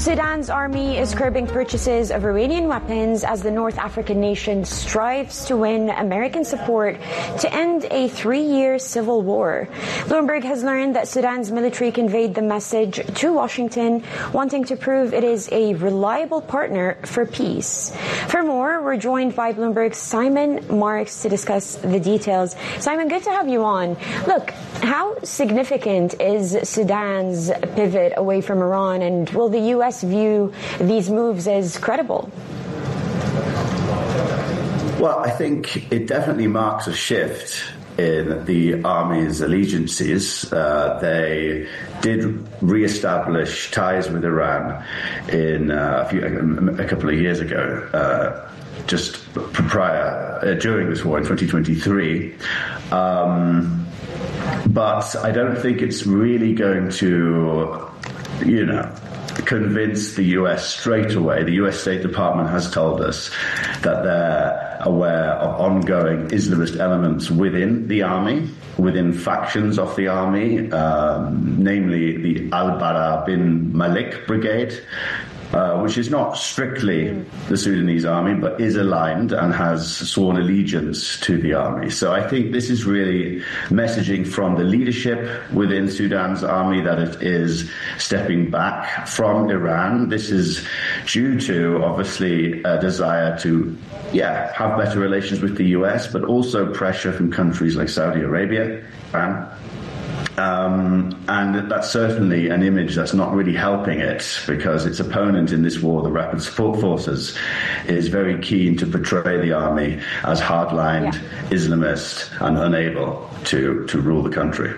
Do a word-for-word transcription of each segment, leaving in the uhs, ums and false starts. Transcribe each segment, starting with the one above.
Sudan's army is curbing purchases of Iranian weapons as the North African nation strives to win American support to end a three-year civil war. Bloomberg has learned that Sudan's military conveyed the message to Washington, wanting to prove it is a reliable partner for peace. For more, we're joined by Bloomberg's Simon Marks to discuss the details. Simon, good to have you on. Look, how significant is Sudan's pivot away from Iran, and will the U S view these moves as credible? Well, I think it definitely marks a shift in the army's allegiances. Uh, they did re-establish ties with Iran in uh, a, few, a, a couple of years ago, uh, just prior, uh, during this war in twenty twenty-three. Um, but I don't think it's really going to, you know, convince the U S straight away. The U S State Department has told us that they're aware of ongoing Islamist elements within the army, within factions of the army, um, namely the Al-Bara bin Malik Brigade, Uh, which is not strictly the Sudanese army, but is aligned and has sworn allegiance to the army. So I think this is really messaging from the leadership within Sudan's army that it is stepping back from Iran. This is due to, obviously, a desire to, yeah, have better relations with the U S, but also pressure from countries like Saudi Arabia, Iran. Um, and that's certainly an image that's not really helping it, because its opponent in this war, the Rapid Support Forces, is very keen to portray the army as hardlined, yeah. Islamist, and unable to, to rule the country.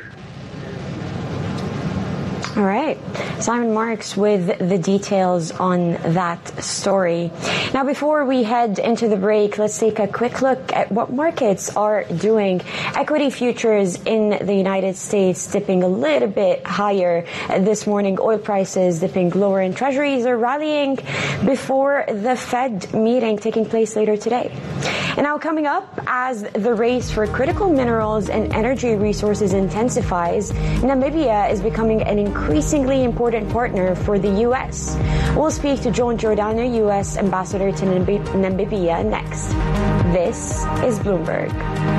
All right. Simon Marks with the details on that story. Now, before we head into the break, let's take a quick look at what markets are doing. Equity futures in the United States dipping a little bit higher this morning. Oil prices dipping lower, and treasuries are rallying before the Fed meeting taking place later today. And now, coming up, as the race for critical minerals and energy resources intensifies, Namibia is becoming an increasingly important partner for the U S. We'll speak to John Giordano, U S Ambassador to Namibia, next. This is Bloomberg.